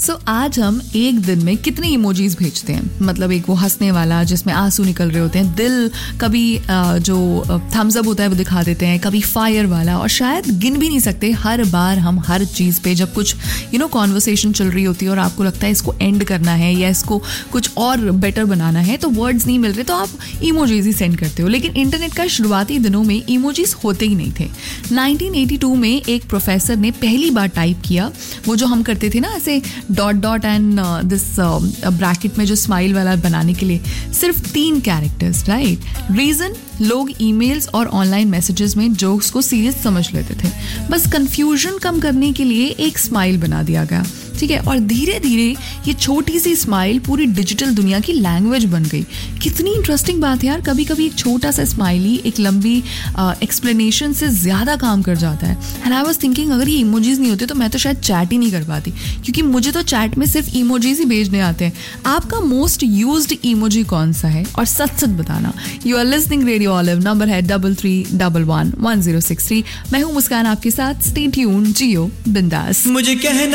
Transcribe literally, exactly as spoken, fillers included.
सो so, आज हम एक दिन में कितने इमोजीज भेजते हैं. मतलब एक वो हंसने वाला जिसमें आंसू निकल रहे होते हैं, दिल, कभी जो थम्स अप होता है वो दिखा देते हैं, कभी फायर वाला, और शायद गिन भी नहीं सकते. हर बार हम हर चीज़ पे जब कुछ यू नो कॉन्वर्सेशन चल रही होती है और आपको लगता है इसको एंड करना है या इसको कुछ और बेटर बनाना है, तो वर्ड्स नहीं मिल रहे तो आप इमोजीज ही सेंड करते हो. लेकिन इंटरनेट का शुरुआती दिनों में इमोजीज होते ही नहीं थे. नाइनटीन एटी टू में एक प्रोफेसर ने पहली बार टाइप किया, वो जो हम करते थे ना ऐसे dot dot and this bracket में जो स्माइल वाला बनाने के लिए, सिर्फ तीन कैरेक्टर्स. राइट. रीजन, लोग ईमेल्स और ऑनलाइन मैसेजेस में जोक्स को सीरियस समझ लेते थे. बस कंफ्यूजन कम करने के लिए एक स्माइल बना दिया गया. ठीक है. और धीरे धीरे ये छोटी सी स्माइल पूरी डिजिटल दुनिया की लैंग्वेज बन गई. कितनी इंटरेस्टिंग बात है यार. कभी कभी एक छोटा सा स्माइली एक लंबी एक्सप्लेनेशन uh, से ज्यादा काम कर जाता है. एंड आई वाज थिंकिंग अगर ये इमोजीज नहीं होते तो मैं तो शायद चैट ही नहीं कर पाती, क्योंकि मुझे तो चैट में सिर्फ इमोजीज ही भेजने आते हैं. आपका मोस्ट यूज्ड इमोजी कौन सा है, और सच सच बताना. You are listening radio olive. Number है double three double one one zero six three. मैं हूँ मुस्कान आपके साथ. स्टे ट्यून्ड, जियो बिंदास. मुझे कहना